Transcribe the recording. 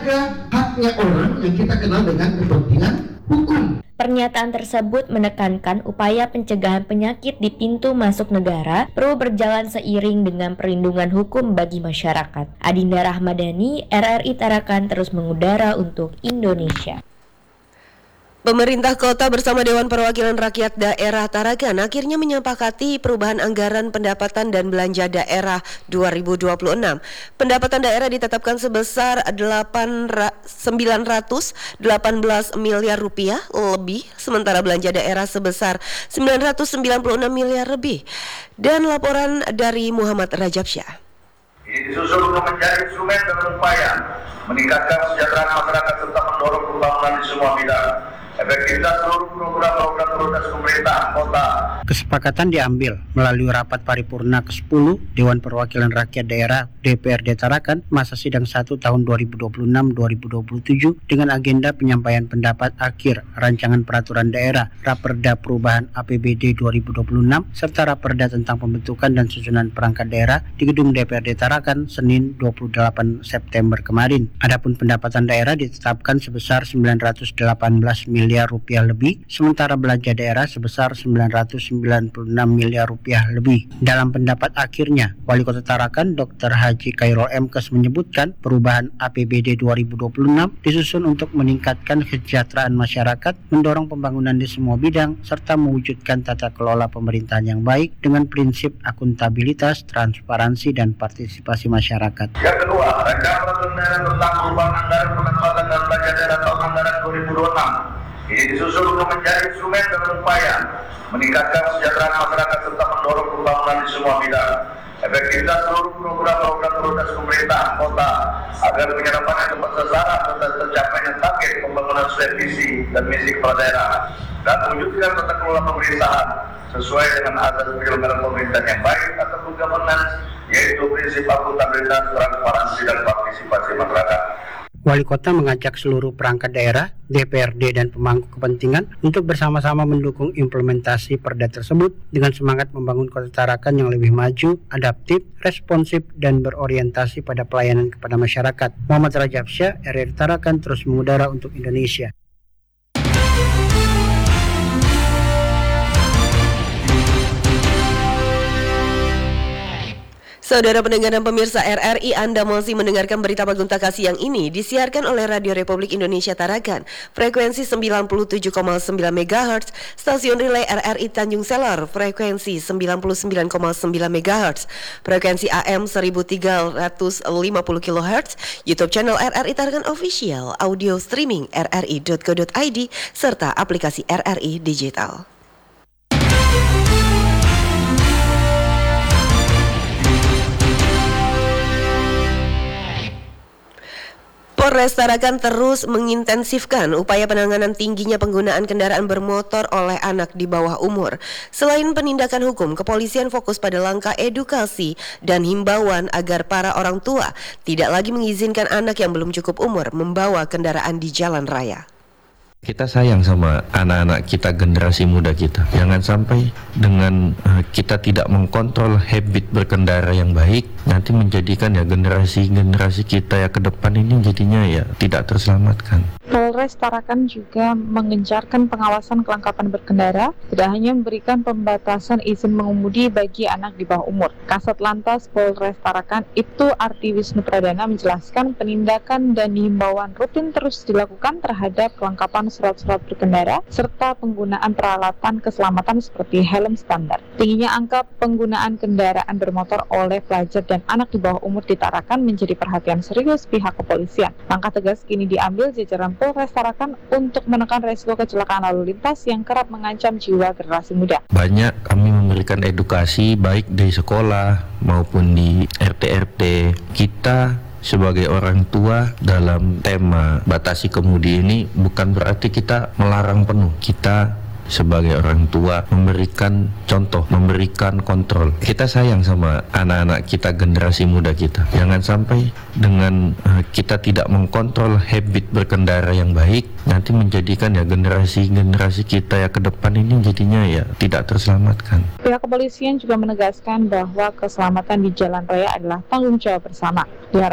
menjaga haknya orang yang kita kenal dengan kepentingan hukum. Pernyataan tersebut menekankan upaya pencegahan penyakit di pintu masuk negara perlu berjalan seiring dengan perlindungan hukum bagi masyarakat. Adinda Rahmadani, RRI Tarakan terus mengudara untuk Indonesia. Pemerintah kota bersama Dewan Perwakilan Rakyat Daerah Tarakan akhirnya menyepakati perubahan anggaran pendapatan dan belanja daerah 2026. Pendapatan daerah ditetapkan sebesar 918 miliar rupiah lebih, sementara belanja daerah sebesar 996 miliar lebih. Dan laporan dari Muhammad Rajabsyah. Ini disusul untuk menjadi instrumen dan upaya meningkatkan kesejahteraan masyarakat serta mendorong pembangunan di semua bidang. Efektivitas seluruh program-program prioritas pemerintah kota. Kesepakatan diambil melalui rapat paripurna ke-10 Dewan Perwakilan Rakyat Daerah DPRD Tarakan masa sidang 1 tahun 2026-2027 dengan agenda penyampaian pendapat akhir rancangan peraturan daerah, Raperda Perubahan APBD 2026 serta Raperda tentang pembentukan dan susunan perangkat daerah di gedung DPRD Tarakan Senin 28 September kemarin. Adapun pendapatan daerah ditetapkan sebesar 918 miliar rupiah lebih, sementara belanja daerah sebesar 996 miliar rupiah lebih. Dalam pendapat akhirnya, Wali Kota Tarakan Dr. Haji Khairul M.Kes menyebutkan perubahan APBD 2026 disusun untuk meningkatkan kesejahteraan masyarakat, mendorong pembangunan di semua bidang, serta mewujudkan tata kelola pemerintahan yang baik dengan prinsip akuntabilitas, transparansi, dan partisipasi masyarakat. Yang kedua, rancangan peraturan daerah tentang perubahan anggaran pendapatan dan belanja daerah tahun anggaran 2026. Ini disusul untuk menjadi instrumen dan upaya meningkatkan kesejahteraan masyarakat serta mendorong pembangunan di semua bidang. Efektivitas seluruh program-program prioritas pemerintah kota agar penyerapannya tepat sasaran serta tercapainya target pembangunan sesuai visi dan misi kepala daerah dan mewujudkan tata kelola pemerintahan sesuai dengan azas penyelenggaraan pemerintahan yang baik atau good governance, yaitu prinsip akuntabilitas, transparansi, dan partisipasi masyarakat. Wali Kota mengajak seluruh perangkat daerah, DPRD, dan pemangku kepentingan untuk bersama-sama mendukung implementasi perda tersebut dengan semangat membangun Kota Tarakan yang lebih maju, adaptif, responsif, dan berorientasi pada pelayanan kepada masyarakat. Muhammad Rajabsyah, RRI Tarakan terus mengudara untuk Indonesia. Saudara pendengar dan pemirsa RRI, Anda masih mendengarkan berita Pagunta Kasih yang ini disiarkan oleh Radio Republik Indonesia Tarakan, frekuensi 97,9 MHz, stasiun relay RRI Tanjung Selar, frekuensi 99,9 MHz, frekuensi AM 1350 kHz, YouTube channel RRI Tarakan Official, audio streaming rri.co.id, serta aplikasi RRI Digital. Polres Tarakan terus mengintensifkan upaya penanganan tingginya penggunaan kendaraan bermotor oleh anak di bawah umur. Selain penindakan hukum, kepolisian fokus pada langkah edukasi dan himbauan agar para orang tua tidak lagi mengizinkan anak yang belum cukup umur membawa kendaraan di jalan raya. Kita sayang sama anak-anak kita, generasi muda kita. Jangan sampai dengan kita tidak mengkontrol habit berkendara yang baik, nanti menjadikan ya generasi kita ya ke depan ini jadinya ya tidak terselamatkan. Polres Tarakan juga mengencarkan pengawasan kelengkapan berkendara, tidak hanya memberikan pembatasan izin mengemudi bagi anak di bawah umur. Kasat Lantas Polres Tarakan Ibtu Arti Wisnu Pradana menjelaskan penindakan dan himbauan rutin terus dilakukan terhadap kelengkapan surat-surat berkendara serta penggunaan peralatan keselamatan seperti helm standar. Tingginya angka penggunaan kendaraan bermotor oleh pelajar dan anak di bawah umur di Tarakan menjadi perhatian serius pihak kepolisian. Langkah tegas kini diambil jajaran Polres Tarakan untuk menekan resiko kecelakaan lalu lintas yang kerap mengancam jiwa generasi muda. Banyak kami memberikan edukasi baik di sekolah maupun di RT-RT. Kita sebagai orang tua dalam tema batasi kemudi ini bukan berarti kita melarang penuh. Kita sebagai orang tua memberikan contoh, memberikan kontrol. Kita sayang sama anak-anak kita, generasi muda kita. Jangan sampai dengan kita tidak mengkontrol habit berkendara yang baik, nanti menjadikan ya generasi kita ya ke depan ini jadinya ya tidak terselamatkan. Pihak kepolisian juga menegaskan bahwa keselamatan di jalan raya adalah tanggung jawab bersama.